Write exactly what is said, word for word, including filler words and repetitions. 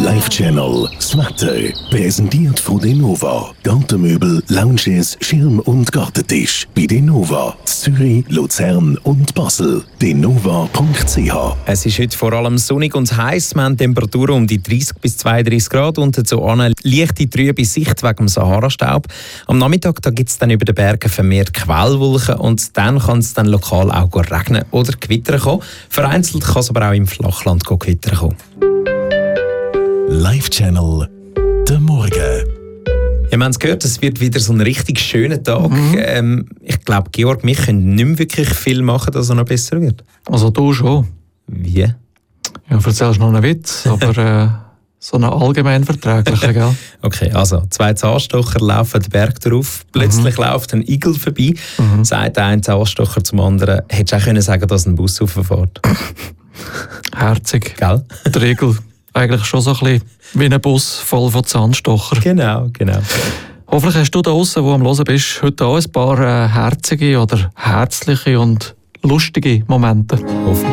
Live Channel, das Wetter, präsentiert von Denova. Gartenmöbel, Lounges, Schirm- und Gartentisch. Bei Denova, Zürich, Luzern und Basel. denova punkt c h. Es ist heute vor allem sonnig und heiß. Wir haben Temperaturen um die dreißig bis zweiunddreißig Grad und dazu eine leichte trübe Sicht wegen dem Sahara-Staub. Am Nachmittag gibt es dann über den Bergen vermehrt Quellwolken und dann kann es dann lokal auch regnen oder gewittern kommen. Vereinzelt kann es aber auch im Flachland gewittern kommen. Live Channel, der Morgen. Ja, wir haben es gehört, es wird wieder so ein richtig schöner Tag. Mhm. Ähm, ich glaube, Georg, wir können nicht mehr wirklich viel machen, dass er noch besser wird. Also du schon. Wie? Ja, erzählst noch einen Witz, aber äh, so einen allgemein verträglichen, gell? Okay, also zwei Zahnstocher laufen den Berg drauf, plötzlich mhm. läuft ein Igel vorbei, mhm. sagt der eine Zahnstocher zum anderen, hättest du auch können sagen, dass ein Bus rauffährt. Herzig. Gell? Der Igel. Eigentlich schon so ein bisschen wie ein Bus voll von Zahnstocher. Genau, genau. Hoffentlich hast du da draussen, wo am Hören bist, heute auch ein paar äh, herzige oder herzliche und lustige Momente. Hoffentlich.